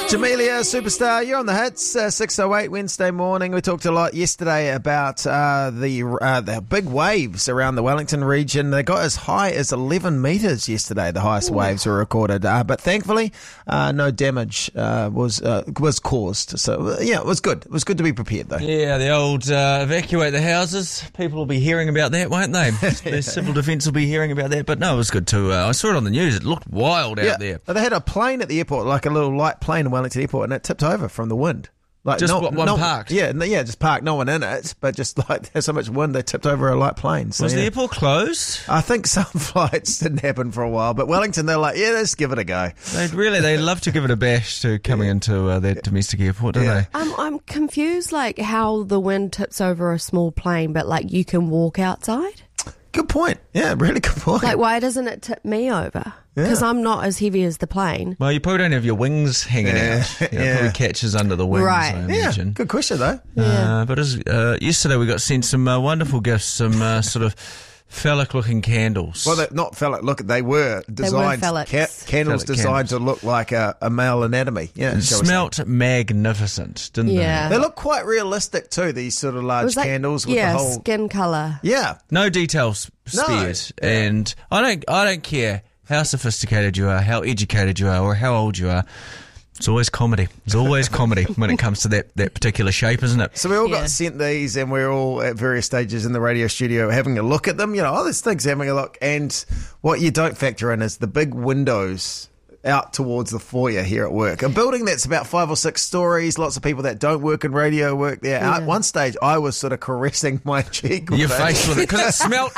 Jamelia, Superstar, you're on the hits, 6:08 Wednesday morning. We talked a lot yesterday about the big waves around the Wellington region. They got as high as 11 metres yesterday, the highest waves were recorded. But thankfully, no damage was caused. So, yeah, it was good. It was good to be prepared, though. Yeah, the old evacuate the houses. People will be hearing about that, won't they? The civil defence will be hearing about that. But no, it was good too. I saw it on the news. It looked wild out there. They had a plane at the airport, like a little light plane in Wellington Airport, and it tipped over from the wind. Like just one parked? Yeah, just parked, no one in it, but just like there's so much wind, they tipped over a light plane. So, was the airport closed? I think some flights didn't happen for a while, but Wellington, they're like, yeah, let's give it a go. They love to give it a bash to coming into their domestic airport, don't they? I'm confused, like how the wind tips over a small plane, but like you can walk outside. Good point. Yeah, really good point. Like, why doesn't it tip me over? Because I'm not as heavy as the plane. Well, you probably don't have your wings hanging out. It probably catches under the wings, right. I imagine. Yeah, good question, though. But yesterday we got sent some wonderful gifts, some sort of phallic-looking candles. Well, they're not phallic. Look, they were designed. Candles Phallic designed to look like a male anatomy. Yeah, it smelt magnificent, didn't they? They look quite realistic too. These sort of large candles with the whole skin colour. Yeah, no details spared, and I don't care how sophisticated you are, how educated you are, or how old you are. It's always comedy. It's always comedy when it comes to that particular shape, isn't it? So we all got sent these, and we're all at various stages in the radio studio having a look at them. You know, this thing's having a look. And what you don't factor in is the big windows out towards the foyer here at work. A building that's about 5 or 6 stories. Lots of people that don't work in radio work there. At one stage, I was sort of caressing my cheek with your face with it, because it smelt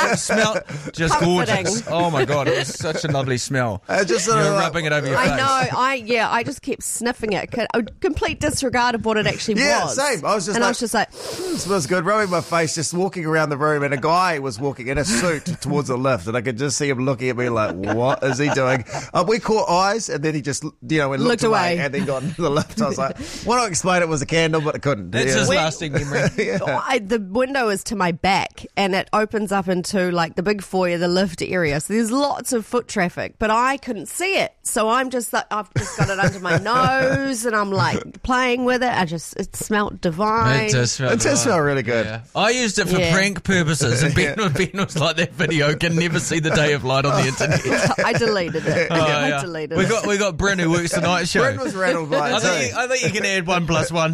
just gorgeous. Oh my God, it was such a lovely smell. Just sort of rubbing it over your face. I know. I just kept sniffing it. A complete disregard of what it actually was. Yeah, same. I was just like, smells good. Rubbing my face, just walking around the room, and a guy was walking in a suit towards the lift, and I could just see him looking at me like, what is he doing? We caught eyes. And then he just, looked away and then got into the lift. I was like, why not explain it was a candle, but it couldn't. That's his lasting memory. The window is to my back, and it opens up into like the big foyer, the lift area. So there's lots of foot traffic, but I couldn't see it. So I'm just like, I've just got it under my nose, and I'm like playing with it. It smelt divine. It does smell really good. Yeah. I used it for prank purposes, and Ben was like, that video can never see the day of light on the internet. I deleted it. I deleted it. We got Bryn, who works the night show. Bryn was rattled by it too. I think you can add 1 + 1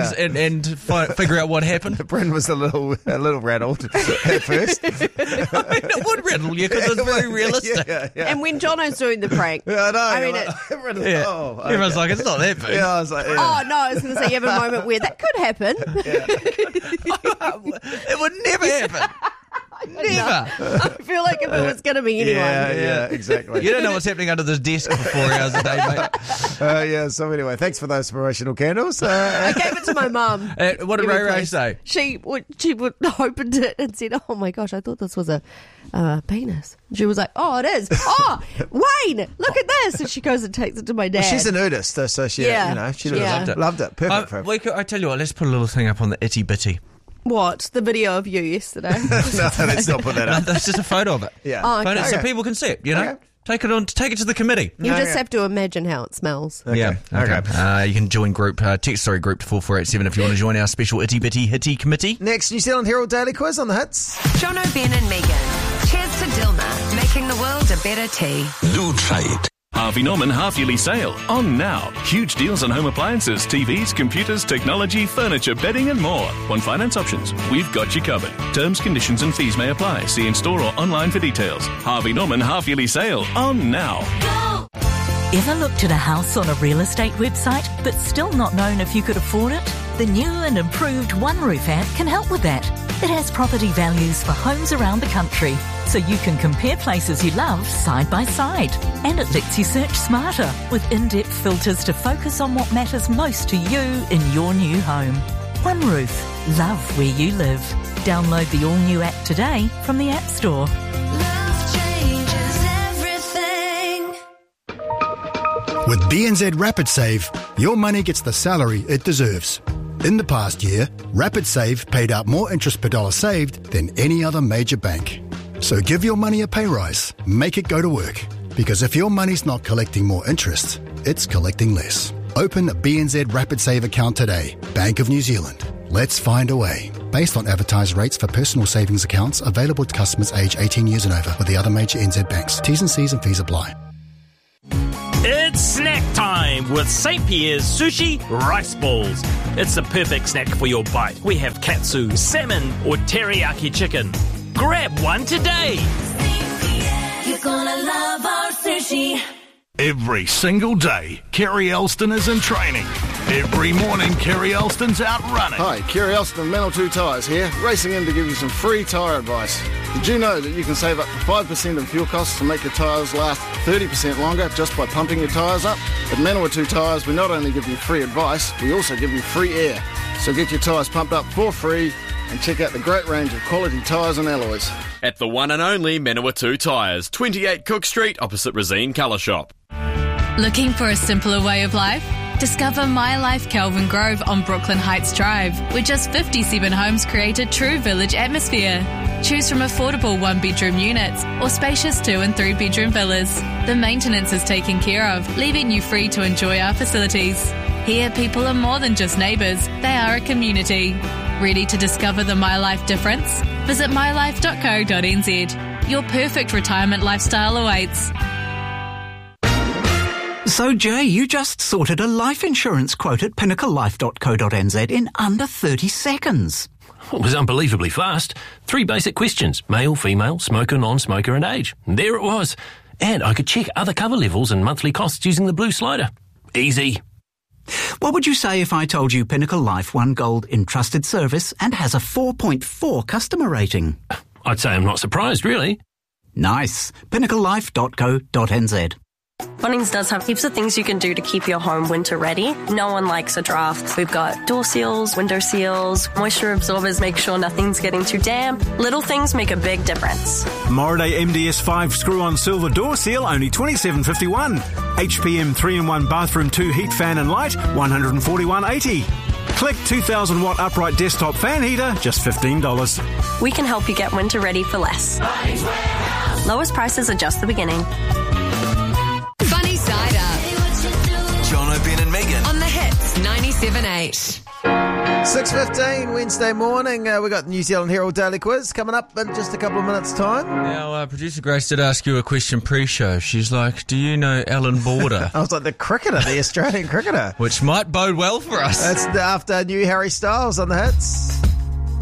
and figure out what happened. Bryn was a little rattled at first. It would rattle you because it's very realistic. Yeah. And when Jono's doing the prank, I know. Everyone's like, it's not that big. Yeah, I was like, oh no, I was going to say you have a moment where that could happen. It would never happen. Never. I feel like if it was going to be anyone. Yeah, exactly. You don't know what's happening under this desk for 4 hours a day, mate. So anyway, thanks for those promotional candles. I gave it to my mum. What did Ray Ray say? She opened it and said, oh my gosh, I thought this was a penis. She was like, oh, it is. Oh, Wayne, look at this. And she goes and takes it to my dad. Well, she's a nudist, so she loved it. Perfect for him. I tell you what, let's put a little thing up on the itty bitty. What? The video of you yesterday? No, let's not put that up. That's just a photo of it. Yeah. Oh, okay. So people can see it, Okay. Take it to the committee. You just have to imagine how it smells. Okay. Yeah. Okay. You can join group to 44887 if you want to join our special itty bitty hitty committee. Next, New Zealand Herald Daily Quiz on the hits. Jono, Ben and Megan. Cheers to Dilma, making the world a better tea. Lube Harvey Norman half-yearly sale on now. Huge deals on home appliances, TVs, computers, technology, furniture, bedding and more. On finance options, we've got you covered. Terms, conditions and fees may apply. See in store or online for details. Harvey Norman half-yearly sale on now. Go! Ever looked at a house on a real estate website but still not known if you could afford it? The new and improved OneRoof app can help with that. It has property values for homes around the country, so you can compare places you love side by side. And it lets you search smarter with in-depth filters to focus on what matters most to you in your new home. OneRoof. Love where you live. Download the all-new app today from the App Store. Love changes everything. With BNZ Rapid Save, your money gets the salary it deserves. In the past year, Rapid Save paid out more interest per dollar saved than any other major bank. So give your money a pay rise. Make it go to work. Because if your money's not collecting more interest, it's collecting less. Open a BNZ Rapid Save account today. Bank of New Zealand. Let's find a way. Based on advertised rates for personal savings accounts available to customers aged 18 years and over with the other major NZ banks. T's and C's and fees apply. It's snack time with St. Pierre's Sushi Rice Balls. It's the perfect snack for your bite. We have katsu, salmon or teriyaki chicken. Grab one today. You're gonna love our sushi. Every single day, Kerry Elston is in training. Every morning, Kerry Elston's out running. Hi, Kerry Elston of Manawatu Tyres here, racing in to give you some free tyre advice. Did you know that you can save up to 5% of fuel costs to make your tyres last 30% longer just by pumping your tyres up? At Manawatu Tyres, we not only give you free advice, we also give you free air. So get your tyres pumped up for free and check out the great range of quality tyres and alloys. At the one and only Manawatu Tyres, 28 Cook Street, opposite Rosine Colour Shop. Looking for a simpler way of life? Discover My Life Kelvin Grove on Brooklyn Heights Drive, where just 57 homes create a true village atmosphere. Choose from affordable one-bedroom units or spacious 2 and 3 bedroom villas. The maintenance is taken care of, leaving you free to enjoy our facilities. Here, people are more than just neighbours, they are a community. Ready to discover the My Life difference? Visit mylife.co.nz. Your perfect retirement lifestyle awaits. So, Jay, you just sorted a life insurance quote at pinnaclelife.co.nz in under 30 seconds. It was unbelievably fast. 3 basic questions: male, female, smoker, non-smoker and age. And there it was. And I could check other cover levels and monthly costs using the blue slider. Easy. What would you say if I told you Pinnacle Life won gold in trusted service and has a 4.4 customer rating? I'd say I'm not surprised, really. Nice. pinnaclelife.co.nz. Bunnings does have heaps of things you can do to keep your home winter ready. No one likes a draft. We've got door seals, window seals, moisture absorbers, make sure nothing's getting too damp. Little things make a big difference. Moraday MDS5 screw-on silver door seal, only $27.51. HPM 3-in-1 bathroom 2 heat fan and light, $141.80. Click 2,000 watt upright desktop fan heater, just $15. We can help you get winter ready for less. Lowest prices are just the beginning. Funny Side Up. John O'Brien and Megan. On the Hits 97.8. 6:15 Wednesday morning. We got the New Zealand Herald Daily Quiz coming up in just a couple of minutes' time. Now, producer Grace did ask you a question pre-show. She's like, do you know Alan Border? I was like, the cricketer, the Australian cricketer. Which might bode well for us. That's after new Harry Styles on the Hits.